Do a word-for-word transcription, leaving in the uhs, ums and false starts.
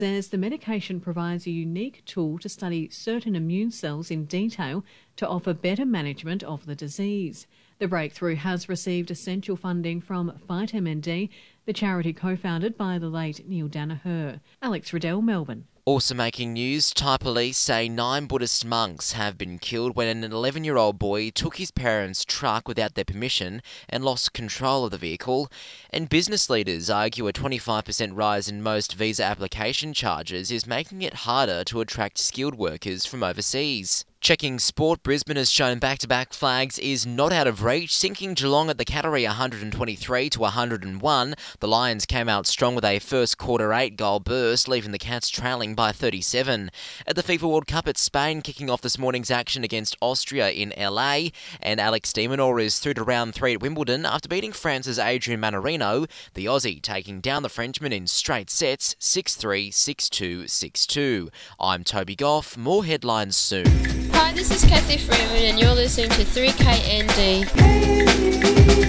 Says the medication provides a unique tool to study certain immune cells in detail to offer better management of the disease. The breakthrough has received essential funding from Fight M N D, the charity co-founded by the late Neil Danaher. Alex Riddell, Melbourne. Also making news, Thai police say nine Buddhist monks have been killed when an eleven-year-old boy took his parents' truck without their permission and lost control of the vehicle. And business leaders argue a twenty-five percent rise in most visa application charges is making it harder to attract skilled workers from overseas. Checking sport, Brisbane has shown back-to-back flags is not out of reach, sinking Geelong at the Cattery one hundred twenty-three to one hundred one. The Lions came out strong with a first quarter eight goal burst, leaving the Cats trailing by thirty-seven. At the FIFA World Cup at Spain, kicking off this morning's action against Austria in L A, and Alex de Minaur is through to round three at Wimbledon after beating France's Adrian Manarino, the Aussie taking down the Frenchman in straight sets six three, six two, six two. I'm Toby Goff, more headlines soon. Hi, this is Kathy Freeman and you're listening to three K N D.